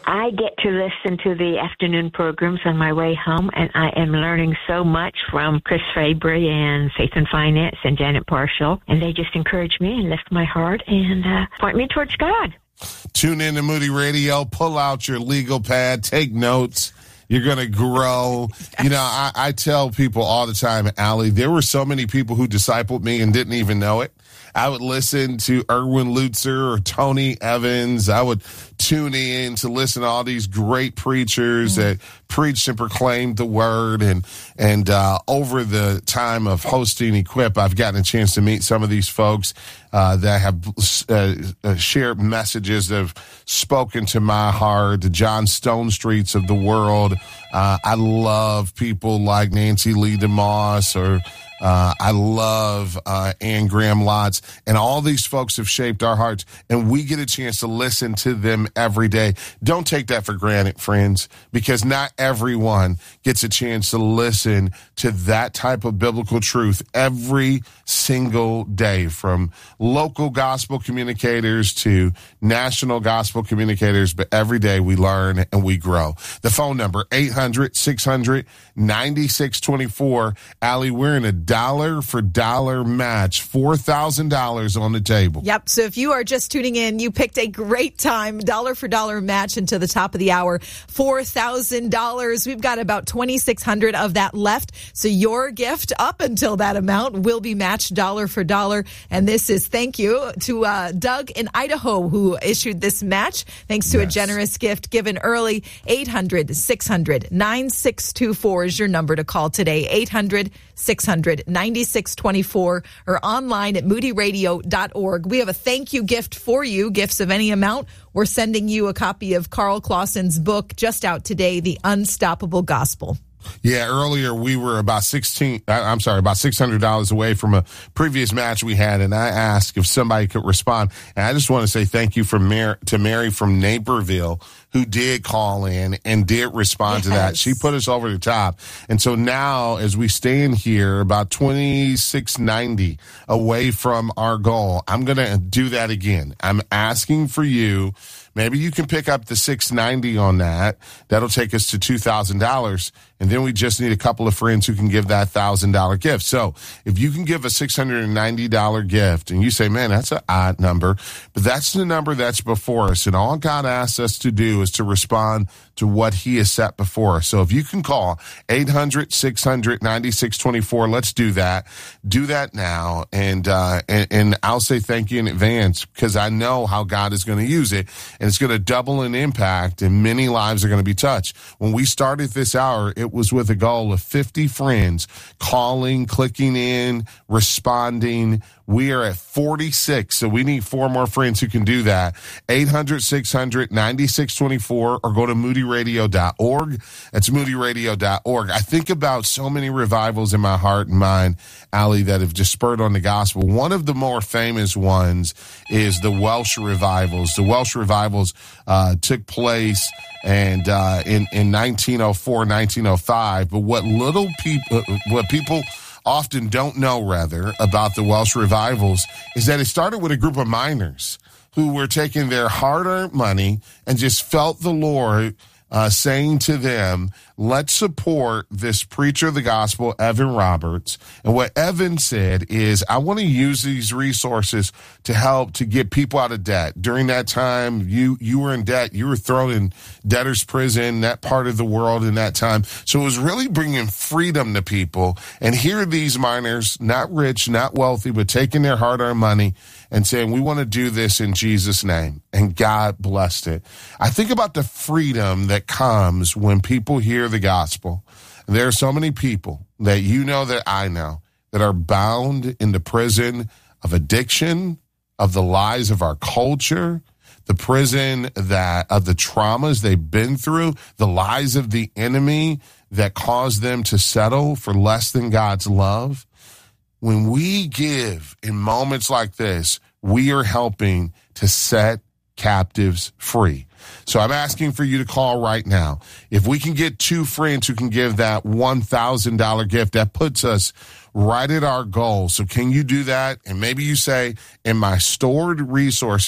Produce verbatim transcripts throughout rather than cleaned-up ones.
I get to listen to the afternoon programs on my way home, and I am learning so much from Chris Fabry and Faith and Finance and Janet Parshall, and they just encourage me and lift my heart and uh, point me towards God. Tune in to Moody Radio, pull out your legal pad, take notes. You're going to grow. Yes. You know, I, I tell people all the time, Allie, there were so many people who discipled me and didn't even know it. I would listen to Erwin Lutzer or Tony Evans. I would tune in to listen to all these great preachers mm-hmm. that preached and proclaimed the word. And and uh, over the time of hosting Equip, I've gotten a chance to meet some of these folks uh, that have uh, uh, shared messages that have spoken to my heart, the John Stone Streets of the world. Uh, I love people like Nancy Lee DeMoss or Uh, I love uh, Ann Graham Lotz, and all these folks have shaped our hearts, and we get a chance to listen to them every day. Don't take that for granted, friends, because not everyone gets a chance to listen to that type of biblical truth every single day, from local gospel communicators to national gospel communicators. But every day we learn and we grow. The phone number, eight hundred, six hundred, ninety-six twenty-four. Allie, we're in a dollar for dollar match, four thousand dollars on the table. Yep. So if you are just tuning in, you picked a great time, dollar for dollar match into the top of the hour, four thousand dollars. We've got about twenty-six hundred of that left. So your gift up until that amount will be matched dollar for dollar. And this is thank you to uh, Doug in Idaho who issued this match. Thanks to yes. a generous gift given early. eight hundred, six hundred, ninety-six twenty-four is your number to call today. eight hundred, six hundred, ninety-six twenty-four or online at moody radio dot org. We have a thank you gift for you, gifts of any amount. We're sending you a copy of Carl Clausen's book, just out today, The Unstoppable Gospel. Yeah, earlier we were about sixteen. I'm sorry, about six hundred dollars away from a previous match we had, and I asked if somebody could respond. And I just want to say thank you from Mar- to Mary from Naperville, who did call in and did respond yes. to that. She put us over the top, and so now as we stand here, about twenty-six ninety away from our goal, I'm going to do that again. I'm asking for you. Maybe you can pick up the six ninety on that. That'll take us to two thousand dollars. And then we just need a couple of friends who can give that one thousand dollars gift. So if you can give a six hundred ninety dollars gift and you say, man, that's an odd number, but that's the number that's before us. And all God asks us to do is to respond to what he has set before us. So if you can call eight hundred, six hundred, ninety-six twenty-four, let's do that. Do that now. And, uh, and, and I'll say thank you in advance because I know how God is going to use it. And it's going to double in impact and many lives are going to be touched. When we started this hour, it was with a goal of fifty friends calling, clicking in, responding. We are at forty-six, so we need four more friends who can do that. eight hundred, six hundred, ninety-six twenty-four or go to moody radio dot org. That's moody radio dot org. I think about so many revivals in my heart and mind, Allie, that have just spurred on the gospel. One of the more famous ones is the Welsh revivals. The Welsh revivals uh, took place and uh, in, in nineteen oh four, nineteen oh five. But what little people, what people often don't know, rather, about the Welsh revivals is that it started with a group of miners who were taking their hard-earned money and just felt the Lord uh, saying to them, let's support this preacher of the gospel, Evan Roberts. And what Evan said is, I want to use these resources to help to get people out of debt. During that time, you, you were in debt. You were thrown in debtor's prison, that part of the world in that time. So it was really bringing freedom to people. And here are these miners, not rich, not wealthy, but taking their hard-earned money and saying, we want to do this in Jesus' name. And God blessed it. I think about the freedom that comes when people hear the gospel. There are so many people that you know that I know that are bound in the prison of addiction, of the lies of our culture, the prison that of the traumas they've been through, the lies of the enemy that caused them to settle for less than God's love. When we give in moments like this, we are helping to set captives free. So I'm asking for you to call right now. If we can get two friends who can give that one thousand dollars gift, that puts us right at our goal. So can you do that? And maybe you say, in my stored resources,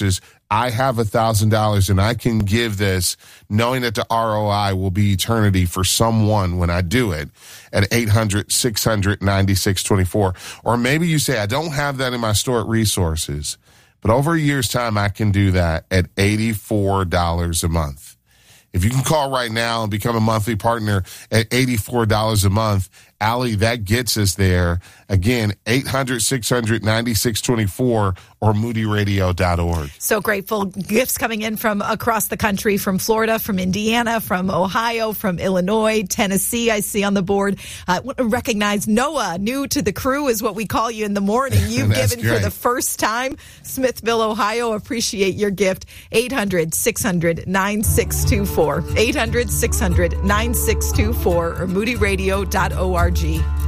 I have one thousand dollars and I can give this knowing that the R O I will be eternity for someone when I do it at eight hundred, six hundred, ninety-six twenty-four. Or maybe you say, I don't have that in my store at Resources, but over a year's time, I can do that at eighty-four dollars a month. If you can call right now and become a monthly partner at eighty-four dollars a month, Allie, that gets us there. Again, eight hundred, six hundred, ninety-six twenty-four or moody radio dot org. So grateful. Gifts coming in from across the country, from Florida, from Indiana, from Ohio, from Illinois, Tennessee, I see on the board. Uh, recognize Noah, new to the crew is what we call you in the morning. You've given great. For the first time. Smithville, Ohio, appreciate your gift. eight hundred, six hundred, nine six two four. eight hundred, six hundred, nine six two four or moody radio dot org.